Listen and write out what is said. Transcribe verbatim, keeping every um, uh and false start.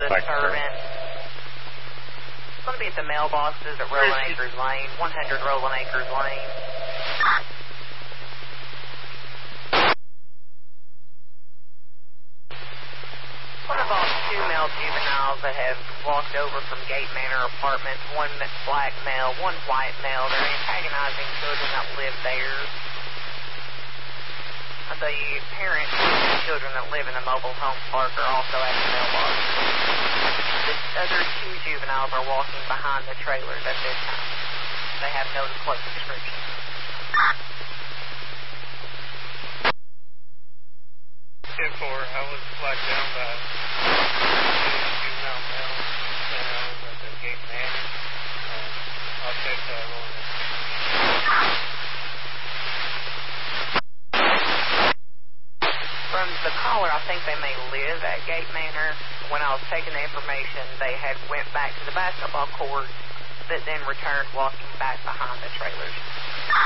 The servant. It's going to be at the mailboxes at Rolling Acres Lane, one hundred Rolling Acres Lane. One of all two male juveniles that have walked over from Gate Manor Apartments, one black male, one white male. They're antagonizing children that live there. The parents and children that live in the mobile home park are also at the mailbox. The other two juveniles are walking behind the trailers at this time. They have no close description. ten four, I was flagged down by a juvenile male, and I was at the Gate Manor. Um, I'll check that on it. From the caller, I think they may live at Gate Manor. When I was taking the information, they had went back to the basketball court, but then returned walking back behind the trailers.